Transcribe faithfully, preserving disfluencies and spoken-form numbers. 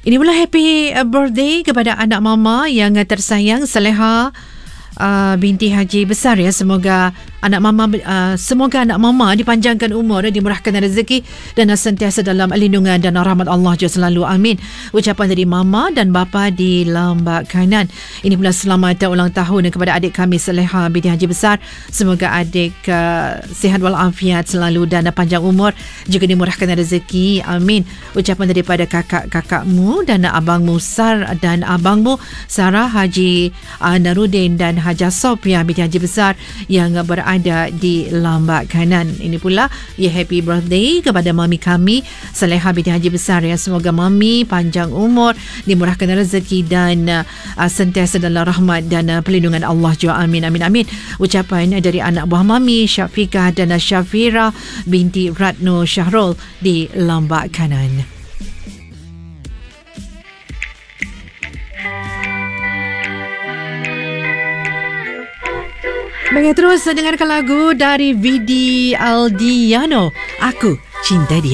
Ini pula happy birthday kepada anak mama yang tersayang, Saleha uh, binti Haji Besar ya. Semoga anak mama uh, semoga anak mama dipanjangkan umur, dimurahkan rezeki dan sentiasa dalam lindungan dan rahmat Allah juga selalu. Amin. Ucapan dari mama dan bapa di lambak kanan. Ini pula selamat ulang tahun kepada adik kami Saleha binti Haji Besar. Semoga adik uh, sihat walafiat selalu dan panjang umur, juga dimurahkan rezeki. Amin. Ucapan daripada kakak-kakakmu dan abangmu Sar dan abangmu Sarah Haji uh, Narudin dan Haja Sophia binti Haji Besar yang berada di lambak kanan. Ini pula ya happy birthday kepada mami kami Saleha binti Haji Besar ya. Semoga mami panjang umur, dimurahkan rezeki dan uh, sentiasa dalam rahmat dan uh, perlindungan Allah juga. Amin amin amin. Ucapan dari anak buah mami Syafiqah dan Syafira binti Ratno Syahrul di lambak kanan. Baik, terus dengarkan lagu dari Vidi Aldiano, Aku Cinta Dia.